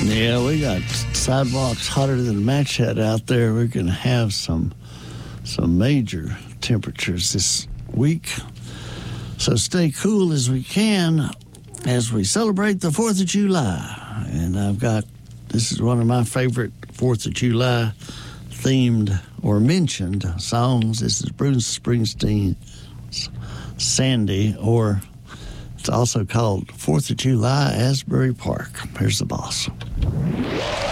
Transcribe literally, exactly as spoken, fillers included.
Yeah, we got sidewalks hotter than a match head out there. We're going to have some some major temperatures this week. So stay cool as we can as we celebrate the fourth of July. And I've got, this is one of my favorite fourth of July themed or mentioned songs. This is Bruce Springsteen's Sandy, or it's also called fourth of July, Asbury Park. Here's the boss.